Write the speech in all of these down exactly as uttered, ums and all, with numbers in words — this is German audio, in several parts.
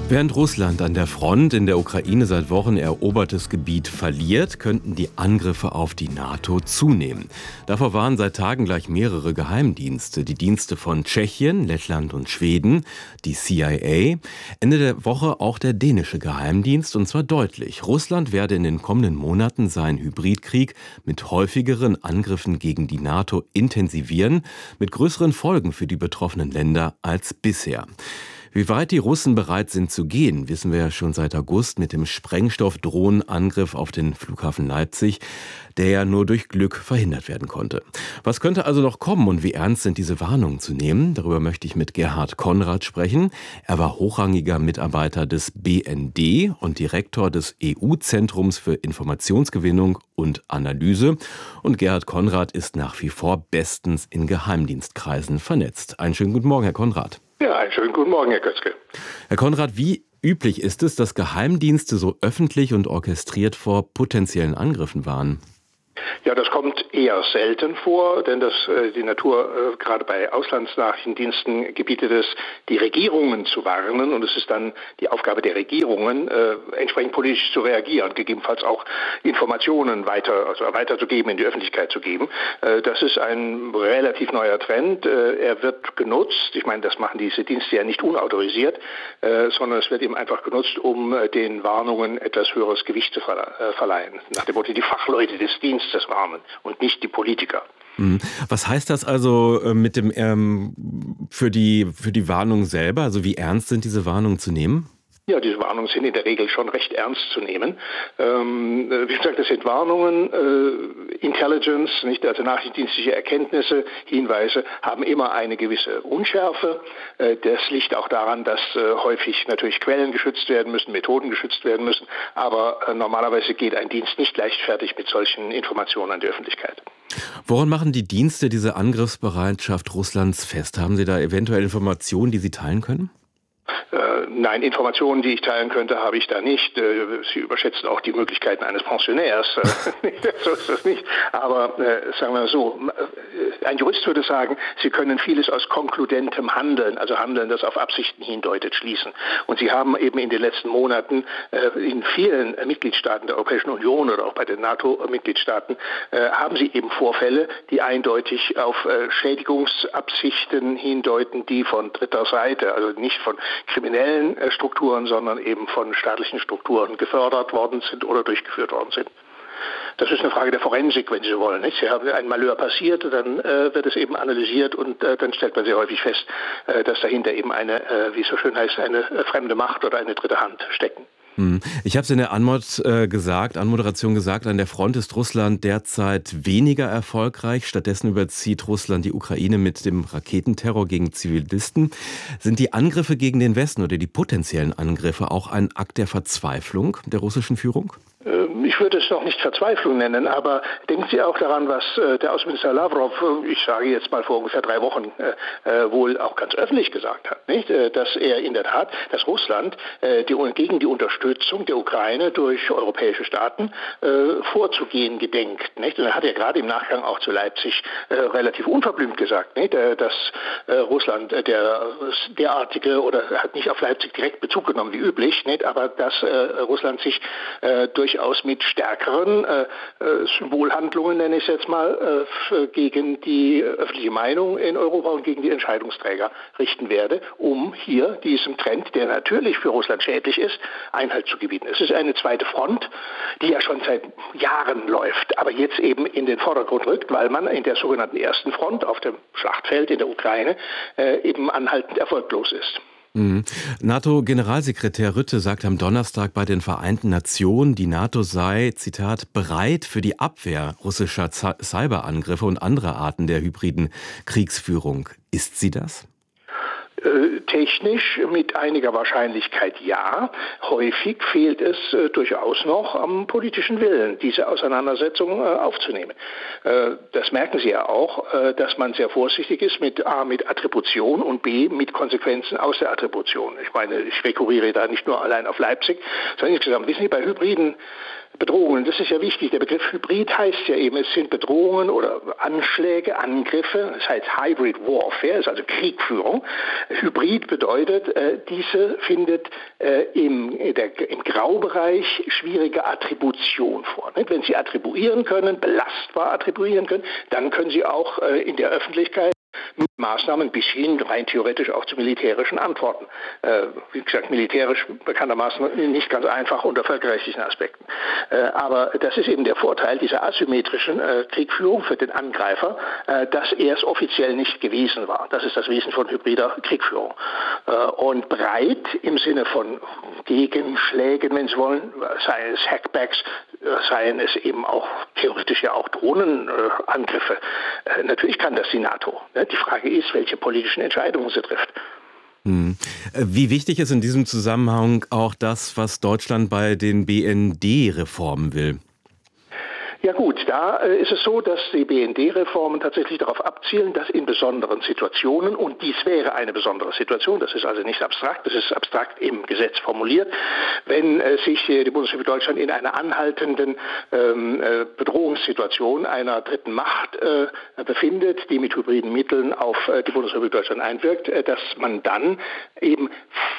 Während Russland an der Front in der Ukraine seit Wochen erobertes Gebiet verliert, könnten die Angriffe auf die NATO zunehmen. Davor warnen seit Tagen gleich mehrere Geheimdienste. Die Dienste von Tschechien, Lettland und Schweden, die C I A. Ende der Woche auch der dänische Geheimdienst, und zwar deutlich. Russland werde in den kommenden Monaten seinen Hybridkrieg mit häufigeren Angriffen gegen die NATO intensivieren, mit größeren Folgen für die betroffenen Länder als bisher. Wie weit die Russen bereit sind zu gehen, wissen wir ja schon seit August mit dem Sprengstoffdrohnenangriff auf den Flughafen Leipzig, der ja nur durch Glück verhindert werden konnte. Was könnte also noch kommen und wie ernst sind diese Warnungen zu nehmen? Darüber möchte ich mit Gerhard Konrad sprechen. Er war hochrangiger Mitarbeiter des B N D und Direktor des E U-Zentrums für Informationsgewinnung und Analyse. Und Gerhard Konrad ist nach wie vor bestens in Geheimdienstkreisen vernetzt. Einen schönen guten Morgen, Herr Konrad. Ja, einen schönen guten Morgen, Herr Kötzke. Herr Konrad, wie üblich ist es, dass Geheimdienste so öffentlich und orchestriert vor potenziellen Angriffen warnen? Ja, das kommt eher selten vor, denn das, äh, die Natur äh, gerade bei Auslandsnachrichtendiensten gebietet es, die Regierungen zu warnen, und es ist dann die Aufgabe der Regierungen, äh, entsprechend politisch zu reagieren, gegebenenfalls auch Informationen weiter, also weiterzugeben, in die Öffentlichkeit zu geben. Äh, das ist ein relativ neuer Trend. Äh, er wird genutzt, ich meine, das machen diese Dienste ja nicht unautorisiert, äh, sondern es wird eben einfach genutzt, um äh, den Warnungen etwas höheres Gewicht zu verle- äh, verleihen. Nach dem Motto, die Fachleute des Dienstes das warnen und nicht die Politiker. Was heißt das also mit dem ähm, für die für die Warnung selber? Also wie ernst sind diese Warnungen zu nehmen? Ja, diese Warnungen sind in der Regel schon recht ernst zu nehmen. Ähm, wie gesagt, das sind Warnungen, äh, Intelligence, nicht, also nachrichtendienstliche Erkenntnisse, Hinweise haben immer eine gewisse Unschärfe. Äh, das liegt auch daran, dass äh, häufig natürlich Quellen geschützt werden müssen, Methoden geschützt werden müssen. Aber äh, normalerweise geht ein Dienst nicht leichtfertig mit solchen Informationen an die Öffentlichkeit. Woran machen die Dienste diese Angriffsbereitschaft Russlands fest? Haben Sie da eventuell Informationen, die Sie teilen können? Äh, nein, Informationen, die ich teilen könnte, habe ich da nicht. Äh, Sie überschätzen auch die Möglichkeiten eines Pensionärs. So ist das nicht. Aber äh, sagen wir so, ein Jurist würde sagen, Sie können vieles aus konkludentem Handeln, also Handeln, das auf Absichten hindeutet, schließen. Und Sie haben eben in den letzten Monaten äh, in vielen äh, Mitgliedstaaten der Europäischen Union oder auch bei den NATO-Mitgliedstaaten äh, haben Sie eben Vorfälle, die eindeutig auf äh, Schädigungsabsichten hindeuten, die von dritter Seite, also nicht von kriminellen äh, Strukturen, sondern eben von staatlichen Strukturen gefördert worden sind oder durchgeführt worden sind. Das ist eine Frage der Forensik, wenn Sie so wollen. Nicht? Sie haben ein Malheur passiert, dann äh, wird es eben analysiert und äh, dann stellt man sehr häufig fest, äh, dass dahinter eben eine, äh, wie es so schön heißt, eine äh, fremde Macht oder eine dritte Hand stecken. Ich habe es in der Anmod äh, gesagt, Anmoderation gesagt, an der Front ist Russland derzeit weniger erfolgreich. Stattdessen überzieht Russland die Ukraine mit dem Raketenterror gegen Zivilisten. Sind die Angriffe gegen den Westen oder die potenziellen Angriffe auch ein Akt der Verzweiflung der russischen Führung? Ich würde es noch nicht Verzweiflung nennen, aber denken Sie auch daran, was äh, der Außenminister Lavrov, äh, ich sage jetzt mal vor ungefähr drei Wochen, äh, äh, wohl auch ganz öffentlich gesagt hat, nicht? Äh, dass er in der Tat, dass Russland äh, die, gegen die Unterstützung der Ukraine durch europäische Staaten äh, vorzugehen gedenkt. Nicht? Und er hat ja gerade im Nachgang auch zu Leipzig äh, relativ unverblümt gesagt, nicht? Äh, dass äh, Russland äh, der derartige, oder hat nicht auf Leipzig direkt Bezug genommen wie üblich, nicht? Aber dass äh, Russland sich äh, durch durchaus mit stärkeren äh, Symbolhandlungen, nenne ich es jetzt mal, äh, gegen die öffentliche Meinung in Europa und gegen die Entscheidungsträger richten werde, um hier diesem Trend, der natürlich für Russland schädlich ist, Einhalt zu gebieten. Es ist eine zweite Front, die ja schon seit Jahren läuft, aber jetzt eben in den Vordergrund rückt, weil man in der sogenannten ersten Front auf dem Schlachtfeld in der Ukraine äh, eben anhaltend erfolglos ist. Mhm. NATO-Generalsekretär Rutte sagt am Donnerstag bei den Vereinten Nationen, die NATO sei, Zitat, bereit für die Abwehr russischer Z- Cyberangriffe und anderer Arten der hybriden Kriegsführung. Ist sie das? Äh, technisch mit einiger Wahrscheinlichkeit ja. Häufig fehlt es äh, durchaus noch am politischen Willen, diese Auseinandersetzung äh, aufzunehmen. Äh, das merken Sie ja auch, äh, dass man sehr vorsichtig ist mit A, mit Attribution und B, mit Konsequenzen aus der Attribution. Ich meine, ich rekurriere da nicht nur allein auf Leipzig, sondern insgesamt, wissen Sie, bei hybriden Bedrohungen, das ist ja wichtig. Der Begriff Hybrid heißt ja eben, es sind Bedrohungen oder Anschläge, Angriffe, das heißt Hybrid Warfare, ist also Kriegführung. Hybrid bedeutet, äh, diese findet äh, im, der, im Graubereich schwierige Attribution vor. Nicht? Wenn Sie attribuieren können, belastbar attribuieren können, dann können Sie auch äh, in der Öffentlichkeit mit Maßnahmen bis hin rein theoretisch auch zu militärischen Antworten. Äh, wie gesagt, militärisch bekanntermaßen nicht ganz einfach unter völkerrechtlichen Aspekten. Äh, aber das ist eben der Vorteil dieser asymmetrischen äh, Kriegführung für den Angreifer, äh, dass er es offiziell nicht gewesen war. Das ist das Wesen von hybrider Kriegführung. Äh, und breit im Sinne von Gegenschlägen, wenn Sie wollen, seien es Hackbacks, seien es eben auch theoretisch ja auch Drohnenangriffe. Äh, natürlich kann das die NATO. Ne? Die Frage ist, welche politischen Entscheidungen sie trifft. Hm. Wie wichtig ist in diesem Zusammenhang auch das, was Deutschland bei den B N D-Reformen will? Ja gut, da äh, ist es so, dass die B N D-Reformen tatsächlich darauf abzielen, dass in besonderen Situationen, und dies wäre eine besondere Situation, das ist also nicht abstrakt, das ist abstrakt im Gesetz formuliert, wenn äh, sich äh, die Bundesrepublik Deutschland in einer anhaltenden ähm, äh, Bedrohungssituation einer dritten Macht äh, befindet, die mit hybriden Mitteln auf äh, die Bundesrepublik Deutschland einwirkt, äh, dass man dann eben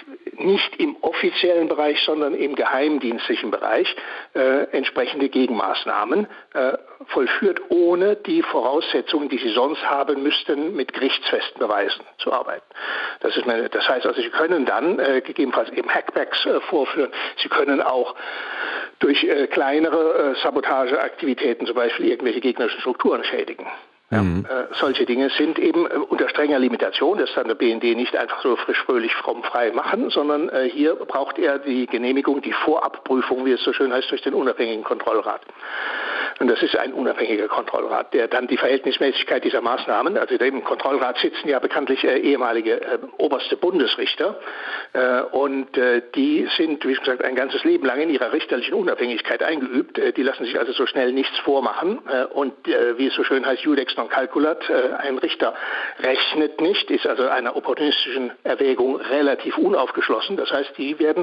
nicht im offiziellen Bereich, sondern im geheimdienstlichen Bereich äh, entsprechende Gegenmaßnahmen äh, vollführt, ohne die Voraussetzungen, die sie sonst haben müssten, mit gerichtsfesten Beweisen zu arbeiten. Das ist meine, das heißt also, Sie können dann äh, gegebenenfalls eben Hackbacks äh, vorführen. Sie können auch durch äh, kleinere äh, Sabotageaktivitäten zum Beispiel irgendwelche gegnerischen Strukturen schädigen. Ja, mhm. äh, solche Dinge sind eben äh, unter strenger Limitation, das kann der B N D nicht einfach so frisch, fröhlich, fromm, frei machen, sondern äh, hier braucht er die Genehmigung, die Vorabprüfung, wie es so schön heißt, durch den unabhängigen Kontrollrat. Und das ist ein unabhängiger Kontrollrat, der dann die Verhältnismäßigkeit dieser Maßnahmen, also im Kontrollrat sitzen ja bekanntlich äh, ehemalige äh, oberste Bundesrichter äh, und äh, die sind, wie gesagt, ein ganzes Leben lang in ihrer richterlichen Unabhängigkeit eingeübt. Äh, die lassen sich also so schnell nichts vormachen äh, und äh, wie es so schön heißt, Judex non calculat, äh, ein Richter rechnet nicht, ist also einer opportunistischen Erwägung relativ unaufgeschlossen. Das heißt, die werden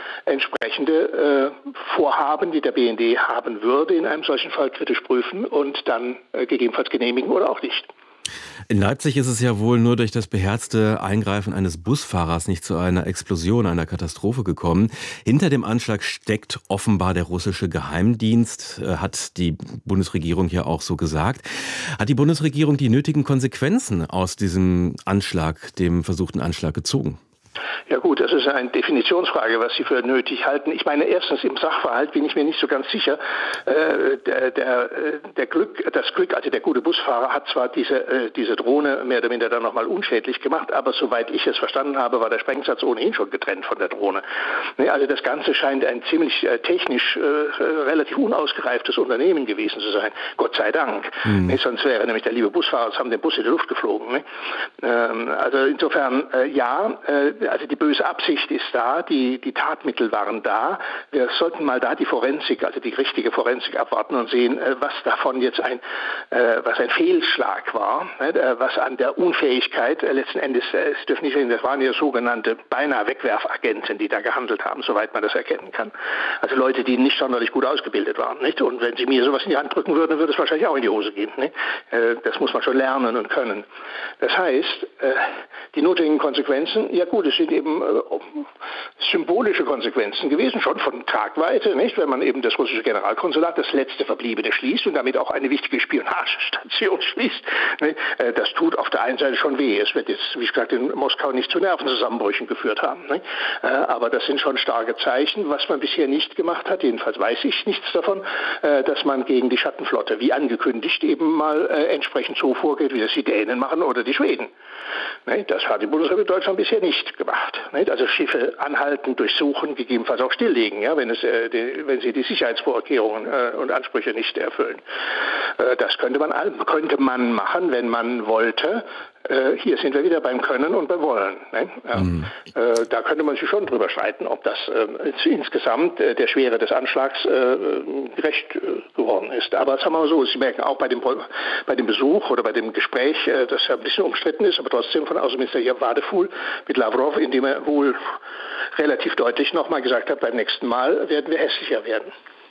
entsprechende äh, Vorhaben, die der B N D haben würde, in einem solchen Fall kritisch prüfen und dann äh, gegebenenfalls genehmigen oder auch nicht. In Leipzig ist es ja wohl nur durch das beherzte Eingreifen eines Busfahrers nicht zu einer Explosion, einer Katastrophe gekommen. Hinter dem Anschlag steckt offenbar der russische Geheimdienst, hat die Bundesregierung ja auch so gesagt. Hat die Bundesregierung die nötigen Konsequenzen aus diesem Anschlag, dem versuchten Anschlag, gezogen? Ja gut, das ist eine Definitionsfrage, was Sie für nötig halten. Ich meine, erstens im Sachverhalt bin ich mir nicht so ganz sicher. Äh, der, der, der Glück, das Glück, also der gute Busfahrer hat zwar diese, äh, diese Drohne mehr oder minder dann nochmal unschädlich gemacht, aber soweit ich es verstanden habe, war der Sprengsatz ohnehin schon getrennt von der Drohne. Ne, also das Ganze scheint ein ziemlich äh, technisch äh, relativ unausgereiftes Unternehmen gewesen zu sein. Gott sei Dank. Mhm. Ne, sonst wäre nämlich der liebe Busfahrer, haben den Bus in die Luft geflogen. Ne? Ähm, also insofern, äh, ja, äh, also die böse Absicht ist da, die, die Tatmittel waren da. Wir sollten mal da die Forensik, also die richtige Forensik abwarten und sehen, was davon jetzt ein, was ein Fehlschlag war, was an der Unfähigkeit letzten Endes, es dürfen nicht reden, das waren ja sogenannte beinahe Wegwerfagenten, die da gehandelt haben, soweit man das erkennen kann. Also Leute, die nicht sonderlich gut ausgebildet waren, nicht? Und wenn sie mir sowas in die Hand drücken würden, würde es wahrscheinlich auch in die Hose gehen, nicht? Das muss man schon lernen und können. Das heißt, die notwendigen Konsequenzen, ja gut, es sind eben äh, symbolische Konsequenzen gewesen, schon von Tragweite, nicht? Wenn man eben das russische Generalkonsulat, das letzte Verbliebene, schließt und damit auch eine wichtige Spionagestation schließt. Nicht? Äh, das tut auf der einen Seite schon weh. Es wird jetzt, wie gesagt, in Moskau nicht zu Nervenzusammenbrüchen geführt haben. Nicht? Äh, aber das sind schon starke Zeichen. Was man bisher nicht gemacht hat, jedenfalls weiß ich nichts davon, äh, dass man gegen die Schattenflotte, wie angekündigt, eben mal äh, entsprechend so vorgeht, wie das die Dänen machen oder die Schweden. Nicht? Das hat die Bundesrepublik Deutschland bisher nicht gemacht. Nicht? Also Schiffe anhalten, durchsuchen, gegebenenfalls auch stilllegen, ja, wenn, es, äh, die, wenn sie die Sicherheitsvorkehrungen äh, und Ansprüche nicht erfüllen. Äh, das könnte man, könnte man machen, wenn man wollte. Äh, hier sind wir wieder beim Können und beim Wollen. Ne? Ja. Mhm. Äh, da könnte man sich schon drüber streiten, ob das äh, insgesamt äh, der Schwere des Anschlags äh, gerecht äh, geworden ist. Aber sagen wir mal so, Sie merken auch bei dem, bei dem Besuch oder bei dem Gespräch, äh, das ja ein bisschen umstritten ist, aber trotzdem von Außenminister hier Wadefuhl mit Lavrov, indem er wohl relativ deutlich nochmal gesagt hat, beim nächsten Mal werden wir hässlicher werden.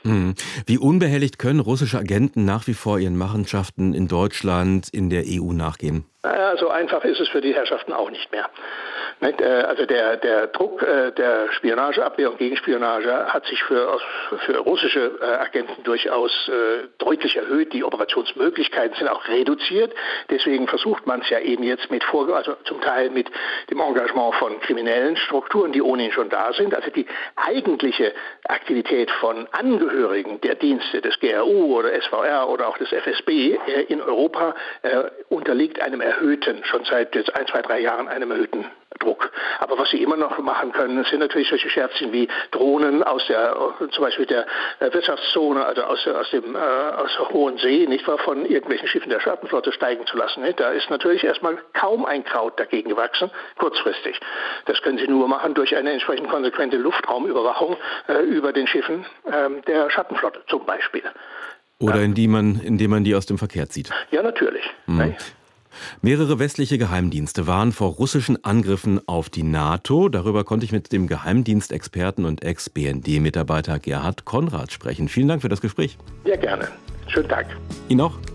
Hm. Wie unbehelligt können russische Agenten nach wie vor ihren Machenschaften in Deutschland, in der E U nachgehen? Naja, so einfach ist es für die Herrschaften auch nicht mehr. Also der, der Druck der Spionageabwehr und Gegenspionage hat sich für, für russische Agenten durchaus deutlich erhöht. Die Operationsmöglichkeiten sind auch reduziert. Deswegen versucht man es ja eben jetzt mit Vor- also zum Teil mit dem Engagement von kriminellen Strukturen, die ohnehin schon da sind. Also die eigentliche Aktivität von Angehörigen der Dienste des G R U oder S V R oder auch des F S B in Europa unterliegt einem erhöhten, schon seit jetzt ein, zwei, drei Jahren einem erhöhten Druck. Aber was sie immer noch machen können, sind natürlich solche Scherzchen wie Drohnen aus der, zum Beispiel der Wirtschaftszone, also aus, aus dem äh, aus der Hohen See, nicht wahr, von irgendwelchen Schiffen der Schattenflotte steigen zu lassen. Nicht? Da ist natürlich erstmal kaum ein Kraut dagegen gewachsen, kurzfristig. Das können sie nur machen durch eine entsprechend konsequente Luftraumüberwachung äh, über den Schiffen äh, der Schattenflotte zum Beispiel. Oder indem man, indem man die aus dem Verkehr zieht. Ja, natürlich. Hm. Mehrere westliche Geheimdienste warnen vor russischen Angriffen auf die NATO. Darüber konnte ich mit dem Geheimdienstexperten und Ex-B N D-Mitarbeiter Gerhard Konrad sprechen. Vielen Dank für das Gespräch. Ja, gerne. Schönen Tag. Ihnen auch.